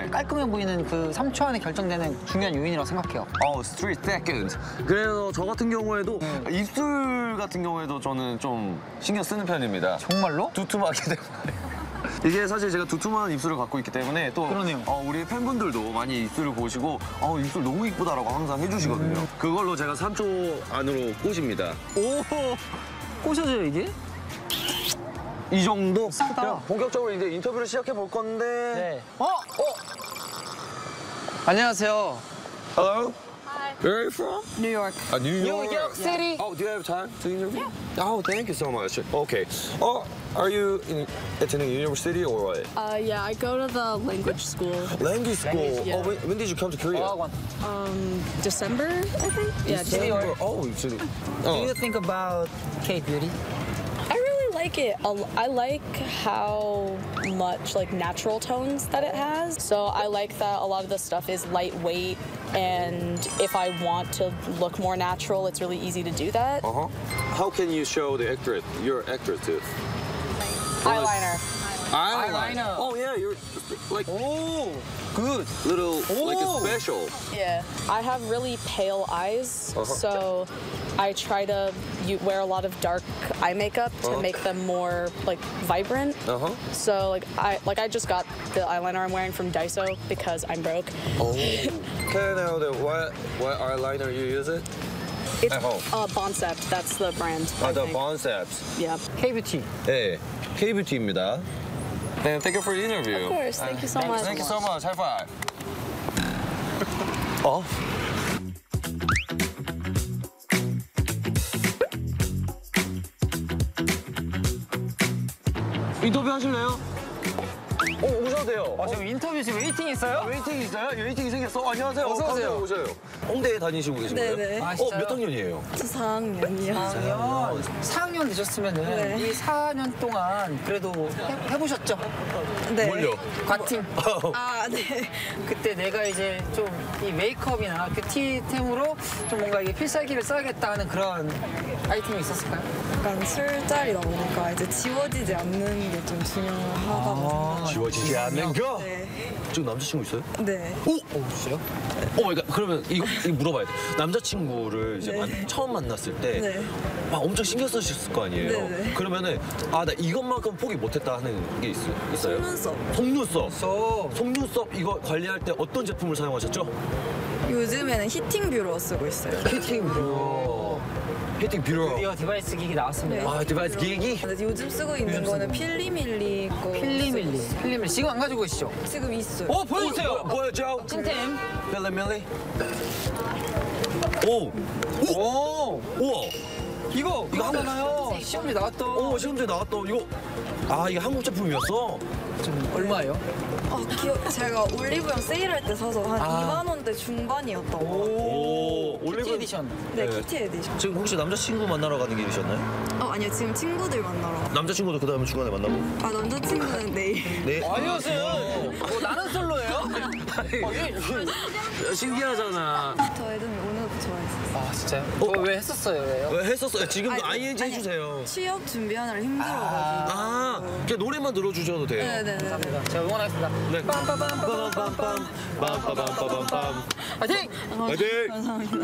깔끔해 보이는 그 3초 안에 결정되는 중요한 요인이라고 생각해요. 3 seconds. 그래서 저 같은 경우에도 입술 같은 경우에도 저는 좀 신경 쓰는 편입니다. 정말로? 두툼하기 때문에. 이게 사실 제가 두툼한 입술을 갖고 있기 때문에 또 그러네요. 우리 팬분들도 많이 입술을 보시고 입술 너무 이쁘다라고 항상 해주시거든요. 그걸로 제가 3초 안으로 꼬십니다. 오, 꼬셔져요 이게? 이 정도? 크다. 그냥 본격적으로 이제 인터뷰를 시작해 볼 건데. 네. 안녕하세요. Hello? Where are you from? New York. New New York City. Oh, do you have time to interview? Oh, thank you so much. Okay. Are you attending university or what? Yeah, I go to the language school. Language school. yeah. When did you come to Korea? 어학원. December, I think. Yeah, December. December. Do you think about K-beauty? I really like it. I like how much like natural tones that it has. So I like that a lot of the stuff is lightweight, and if I want to look more natural, it's really easy to do that. How can you show the actress, your actress too? Eyeliner. Eyeliner. Oh yeah, you're like 오, good. little like a Oh. special. Yeah, I have really pale eyes, so I try to wear a lot of dark eye makeup to make them more like vibrant. So I just got the eyeliner I'm wearing from Daiso because I'm broke. Oh. Can I know what eyeliner you use it? It's At home. Boncept. That's the brand. I The think. Boncept. Yeah. K-beauty. 네, K-beauty입니다. And thank you for the interview. Of course. Thank you so much. Thank you so much. High five. 인터뷰 하실래요? 오셔도 돼요. 지금 인터뷰 지금 웨이팅 있어요? 웨이팅 있어요? 웨이팅이 생겼어? 안녕하세요. 어서 오세요. 오셔요. 홍대에 다니시고 계신 거예요? 네네. 아, 진짜요? 몇 학년이에요? 저 4학년이요. 4학년 되셨으면은 네. 이 4년 동안 그래도 해보셨죠? 네. 뭘요? 과팅. 아, 네. 그때 내가 이제 좀 이 메이크업이나 뷰티템으로 좀 뭔가 이게 필살기를 써야겠다 하는 그런 아이템이 있었을까요? 약간 술자리다 보니까 이제 지워지지 않는 게 좀 중요하다고 생각해요. 지워지지 않는 거? 네. 지금 남자친구 있어요? 네. 진짜요? 그러니까 그러면 이거 물어봐야 돼. 남자친구를 이제 네. 처음 만났을 때 네. 막 엄청 신경 쓰셨을 거 아니에요? 네네. 그러면은 나 이것만큼 포기 못했다 하는 게 있어요? 속눈썹. 속눈썹. 저 속눈썹 이거 관리할 때 어떤 제품을 사용하셨죠? 요즘에는 히팅 뷰러 쓰고 있어요. 히팅 뷰러. 히팅 뷰러. 드디어 디바이스 기기 나왔습니다. 네. 디바이스 기기? 근데 요즘 쓰고 있는 거는 필리밀리 거. 필리밀리 지금 안 가지고 계시죠? 지금 있어요. 보여주세요. 보여줘. 찐템. 필리밀리. 오. 오, 우와. 이거 하잖아요. 시험지 나왔던. 시험지에 나왔던 이거. 이게 한국 제품이었어? 좀 얼마예요? 제가 올리브영 세일할 때 사서 한 2만 원대 중반이었던 거. 오. 키티 에디션. 네, 네. 키티 에디션. 지금 혹시 남자친구 만나러 가는 길이셨나요? 아니요, 지금 친구들 만나러. 남자친구도 그 다음에 중간에 만나고? 남자친구는 내일. 네. 안녕하세요. 나는 솔로예요? 신기하잖아. 저 애들이 오늘부터 좋아했어요. 진짜요? 저 왜 했었어요, 왜요? 왜 했었어요? 지금도 아니, ING 해주세요. 취업 준비하느라 힘들어가지고. 그냥 노래만 들어주셔도 돼요. 네네네. 감사합니다. 제가 응원하겠습니다. 네. 빰빰빰빰빰빰빰. 빰빰빰빰빰빰. 화이팅! 화이팅! 감사합니다.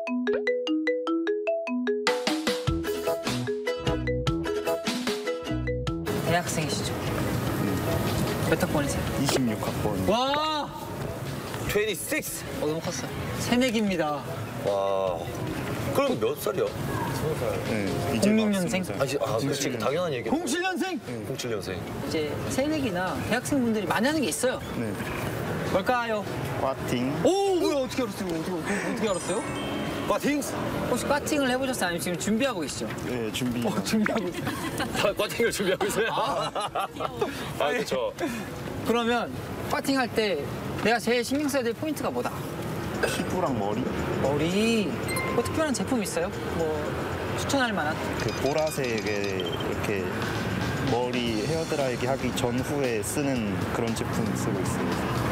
대학생이시죠? 몇 학번이세요? 26학번. 와! 26. 너무 컸어요. 새내기입니다. 와. 그럼 몇 살이야? 네, 이제 막 06년생? 20살. 그렇지. 당연한 얘기. 07년생! 07년생. 이제 새내기나 대학생분들이 많이 하는 게 있어요. 네. 뭘까요? 꽈팅. 오! 뭐야, 어떻게 알았어요? 어떻게 알았어요? 과팅스. 혹시 과팅을 해보셨어요? 아니면 지금 준비하고 계시죠? 네, 준비. 준비하고 있어요. 다 과팅을 준비하고 있어요. 그렇죠. 그러면 과팅할 때 내가 제일 신경 써야 될 포인트가 뭐다? 피부랑 머리. 머리. 뭐 특별한 제품 있어요? 뭐 추천할 만한? 그 보라색에 이렇게 머리 헤어드라이기 하기 전후에 쓰는 그런 제품 쓰고 있어요.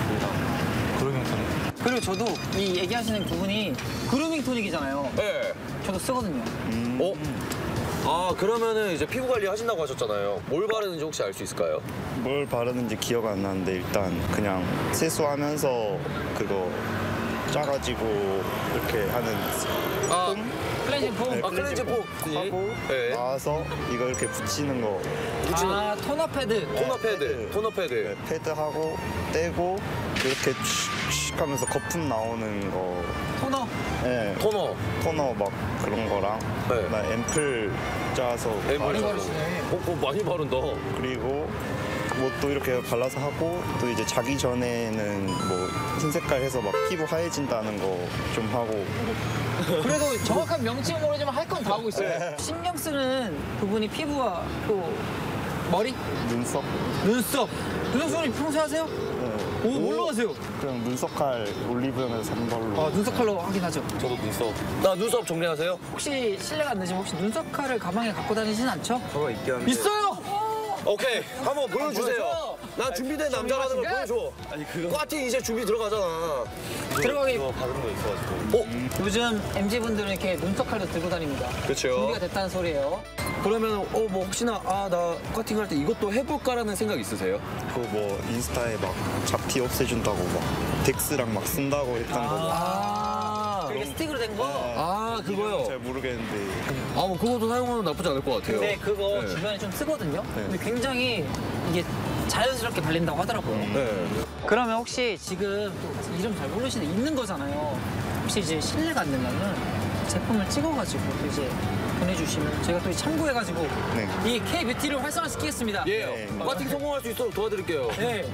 그리고 저도 이 얘기하시는 부분이 그루밍 토닉이잖아요. 네. 저도 쓰거든요. 아, 그러면은 이제 피부 관리 하신다고 하셨잖아요. 뭘 바르는지 혹시 알 수 있을까요? 뭘 바르는지 기억 안 나는데 일단 그냥 세수하면서 그거 짜가지고 이렇게 하는 아, 클렌징 폼. 네, 클렌징 폼. 하고 네. 나와서 이거 이렇게 붙이는 거 아, 토너 패드. 토너 패드. 토너 패드. 네, 패드하고 떼고 이렇게 슉슉 하면서 거품 나오는 거 토너. 네, 토너. 토너 막 그런 거랑 네. 그다음에 앰플 짜서 앰플 많이 짜서. 바르시네. 많이 바른다. 그리고 뭐 또 이렇게 발라서 하고 또 이제 자기 전에는 뭐 흰 색깔 해서 막 피부 하얘진다는 거 좀 하고 그래도 정확한 명칭은 모르지만 할 건 다 하고 있어요. 신경 쓰는 부분이 피부와 또 머리, 눈썹 눈썹. 눈썹이 평소에 하세요? 네, 오, 뭘로 하세요? 그냥 눈썹칼 올리브영에서 산 걸로 아, 눈썹 컬러 확인하죠. 저도 눈썹. 나 눈썹 정리하세요? 혹시 실례가 안 되시면 혹시 눈썹 칼을 가방에 갖고 다니진 않죠? 저거 있긴 한데 있어요! 오케이. 한번 보여주세요. 보여줘. 나 준비된 남자라는 걸 보여줘. 아니 그거 꽈팅 이제 준비 들어가잖아. 들어가기 바른 거 있어가지고 요즘 MZ분들은 이렇게 눈썹 칼도 들고 다닙니다. 그렇죠. 준비가 됐다는 소리예요. 그러면 뭐 혹시나 나 꽈팅 할 때 이것도 해볼까라는 생각 있으세요? 그거 뭐 인스타에 막 잡티 없애준다고 막 덱스랑 막 쓴다고 했던 거 아, 이렇게 스틱으로 된 거? 아 그거요. 잘 모르겠는데 뭐 그것도 사용하면 나쁘지 않을 것 같아요. 근데 그거 네. 주변에 좀 쓰거든요. 네. 근데 굉장히 이게 자연스럽게 발린다고 하더라고요. 네. 그러면 혹시 지금 또 이름 잘 모르시는 있는 거잖아요. 혹시 이제 실례가 안 된다면 제품을 찍어가지고 또 이제 보내주시면 저희가 또 참고해가지고 네. 이 K-뷰티를 활성화시키겠습니다. 예. 네. 꽈팅 성공할 수 있도록 도와드릴게요. 네.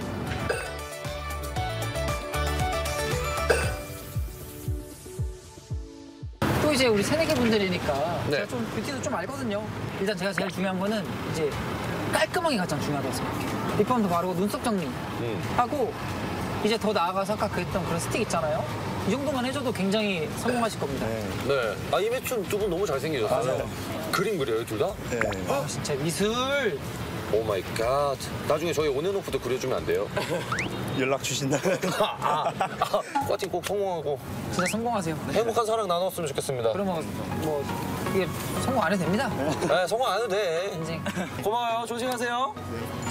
또 이제 우리 새내기 분들이니까 네. 제가 좀 뷰티도 좀 알거든요. 일단 제가 제일 중요한 거는 이제 깔끔하게 가장 중요하다고 생각해요. 립밤도 바르고 눈썹 정리하고 이제 더 나아가서 아까 그랬던 그런 스틱 있잖아요. 이 정도만 해줘도 굉장히 성공하실 겁니다. 네. 네. 이매춘 두 분 너무 잘생기셨어요. 맞아요. 그림 그려요, 둘 다? 네. 아, 진짜 미술. 오 마이 갓. 나중에 저희 온앤오프도 그려주면 안 돼요? 연락 주신다면 꽈팅 꼭 성공하고 진짜 성공하세요. 행복한 사랑 나눴으면 좋겠습니다. 그러면 뭐 이게 성공 안 해도 됩니다. 네, 성공 안 해도 돼. 인생. 고마워요. 조심하세요.